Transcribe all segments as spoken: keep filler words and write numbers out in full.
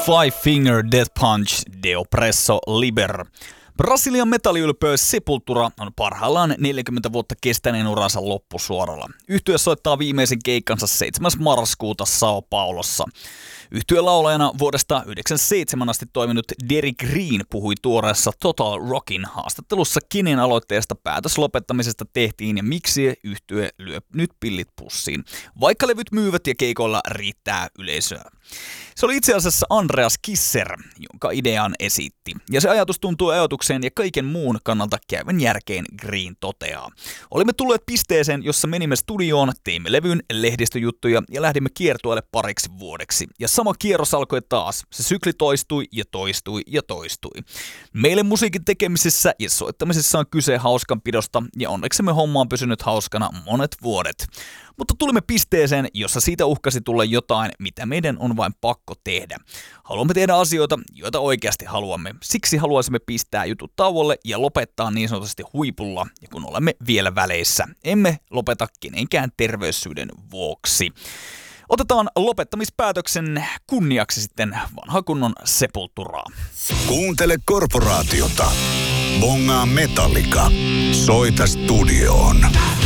Five Finger Death Punch, De Oppresso Liber. Brasilian metalliylpeö Sepultura on parhaillaan neljäkymmentä vuotta kestäneen uransa loppusuoralla. Yhtye soittaa viimeisen keikkansa seitsemäs marraskuuta Sao Paulossa. Yhtyeen laulajana vuodesta yhdeksänkymmentäseitsemän asti toiminut Derek Green puhui tuoreessa Total Rockin haastattelussa, kenen aloitteesta päätös lopettamisesta tehtiin ja miksi yhtye lyö nyt pillit pussiin, vaikka levyt myyvät ja keikoilla riittää yleisöä. Se oli itse asiassa Andreas Kisser, jonka idean esitti. Ja se ajatus tuntuu ajatukseen ja kaiken muun kannalta käyvän järkeen, Green toteaa. Olimme tulleet pisteeseen, jossa menimme studioon, teimme levyn, lehdistöjuttuja ja lähdimme kiertueelle pariksi vuodeksi. Ja sama kierros alkoi taas. Se sykli toistui ja toistui ja toistui. Meille musiikin tekemisessä ja soittamisessa on kyse hauskanpidosta ja onneksemme homma on pysynyt hauskana monet vuodet. Mutta tulimme pisteeseen, jossa siitä uhkasi tulla jotain, mitä meidän on vain pakko tehdä. Haluamme tehdä asioita, joita oikeasti haluamme. Siksi haluaisimme pistää jutut tauolle ja lopettaa niin sanotusti huipulla, ja kun olemme vielä väleissä. Emme lopeta kenenkään terveyssyiden vuoksi. Otetaan lopettamispäätöksen kunniaksi sitten vanha kunnon Sepulturaa. Kuuntele korporaatiota. Bongaa Metallica. Soita studioon.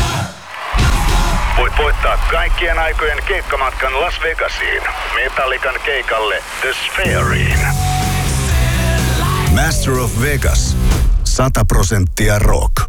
Voit voittaa kaikkien aikojen keikkamatkan Las Vegasiin. Metallican keikalle The Sphereiin. Master of Vegas. sata prosenttia rock.